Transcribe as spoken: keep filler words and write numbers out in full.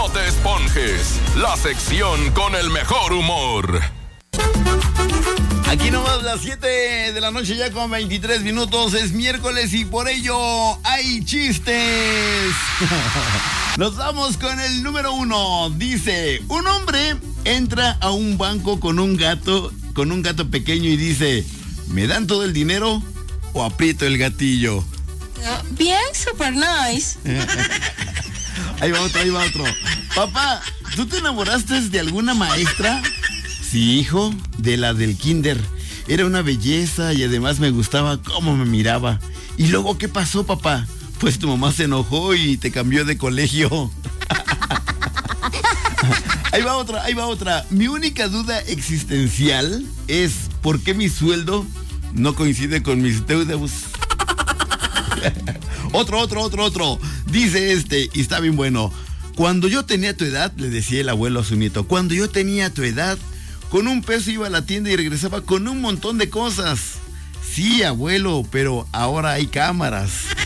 No te esponjes, la sección con el mejor humor. Aquí nomás las siete de la noche ya con veintitrés minutos, es miércoles y por ello hay chistes. Nos vamos con el número uno. Dice, un hombre entra a un banco con un gato, con un gato pequeño y dice, ¿me dan todo el dinero o aprieto el gatillo? Bien, super nice. Ahí va otro, ahí va otro. Papá, ¿tú te enamoraste de alguna maestra? Sí, hijo, de la del kinder. Era una belleza y además me gustaba cómo me miraba. ¿Y luego qué pasó, papá? Pues tu mamá se enojó y te cambió de colegio. Ahí va otra, ahí va otra. Mi única duda existencial es ¿por qué mi sueldo no coincide con mis deudas? Otro, otro, otro, otro. Dice este, y está bien bueno. Cuando yo tenía tu edad, le decía el abuelo a su nieto, cuando yo tenía tu edad, con un peso iba a la tienda y regresaba con un montón de cosas. Sí, abuelo, pero ahora hay cámaras.